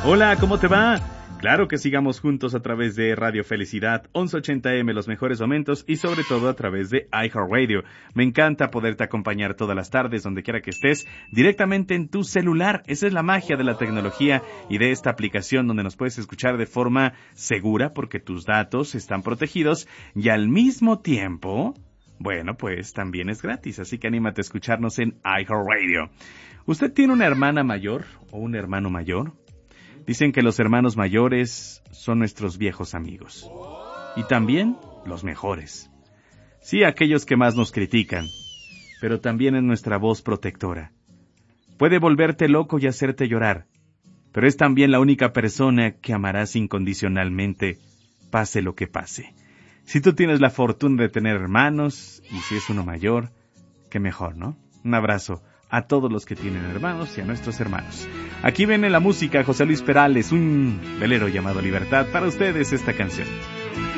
Hola, ¿cómo te va? Claro que sigamos juntos a través de Radio Felicidad, 1180M, los mejores momentos, y sobre todo a través de iHeartRadio. Me encanta poderte acompañar todas las tardes, donde quiera que estés, directamente en tu celular. Esa es la magia de la tecnología y de esta aplicación donde nos puedes escuchar de forma segura porque tus datos están protegidos y al mismo tiempo, bueno, pues también es gratis, así que anímate a escucharnos en iHeartRadio. ¿Usted tiene una hermana mayor o un hermano mayor? Dicen que los hermanos mayores son nuestros viejos amigos. Y también los mejores. Sí, aquellos que más nos critican. Pero también es nuestra voz protectora. Puede volverte loco y hacerte llorar. Pero es también la única persona que amarás incondicionalmente, pase lo que pase. Si tú tienes la fortuna de tener hermanos, y si es uno mayor, qué mejor, ¿no? Un abrazo a todos los que tienen hermanos y a nuestros hermanos. Aquí viene la música, José Luis Perales, un velero llamado Libertad. Para ustedes esta canción.